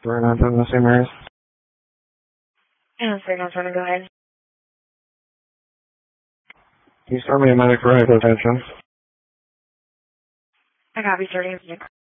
We're not in the same areas. Yeah, so I'm trying to go ahead. Can you start me a medic for hypotension? I copy, starting.